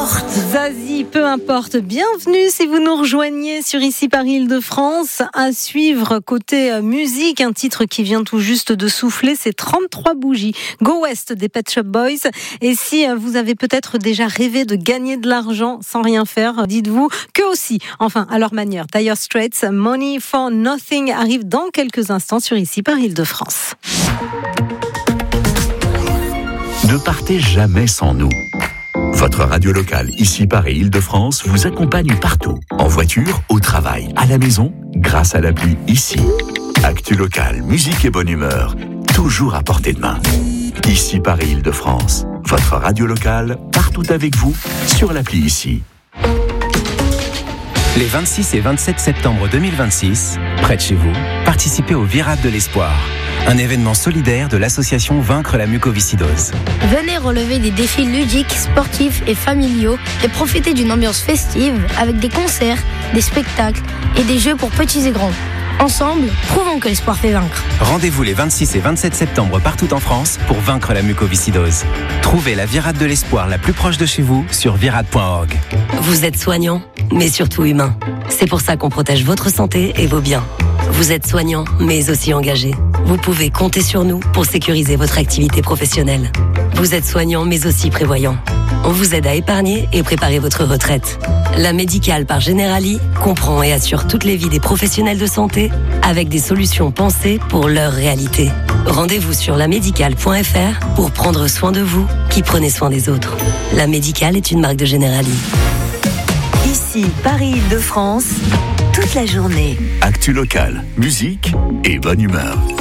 Zazie, peu importe. Bienvenue si vous nous rejoignez sur Ici Paris Île-de-France. À suivre côté musique, un titre qui vient tout juste de souffler, c'est 33 bougies. Go West des Pet Shop Boys. Et si vous avez peut-être déjà rêvé de gagner de l'argent sans rien faire, dites-vous que aussi, enfin à leur manière. Dire Straits, Money for Nothing arrive dans quelques instants sur Ici Paris Île-de-France. Ne partez jamais sans nous. Votre radio locale, Ici Paris Île-de-France, vous accompagne partout. En voiture, au travail, à la maison, grâce à l'appli Ici. Actu locale, musique et bonne humeur, toujours à portée de main. Ici Paris Île-de-France, votre radio locale, partout avec vous, sur l'appli Ici. Les 26 et 27 septembre 2026, près de chez vous, participez au Virade de l'Espoir, un événement solidaire de l'association Vaincre la mucoviscidose. Venez relever des défis ludiques, sportifs et familiaux et profiter d'une ambiance festive avec des concerts, des spectacles et des jeux pour petits et grands. Ensemble, prouvons que l'espoir fait vaincre. Rendez-vous les 26 et 27 septembre partout en France pour vaincre la mucoviscidose. Trouvez la Virade de l'Espoir la plus proche de chez vous sur virade.org. Vous êtes soignant, mais surtout humain. C'est pour ça qu'on protège votre santé et vos biens. Vous êtes soignant, mais aussi engagé. Vous pouvez compter sur nous pour sécuriser votre activité professionnelle. Vous êtes soignant, mais aussi prévoyant. On vous aide à épargner et préparer votre retraite. La Médicale par Generali comprend et assure toutes les vies des professionnels de santé avec des solutions pensées pour leur réalité. Rendez-vous sur lamédicale.fr pour prendre soin de vous qui prenez soin des autres. La Médicale est une marque de Generali. Ici, Paris Île-de-France, toute la journée. Actu locale, musique et bonne humeur.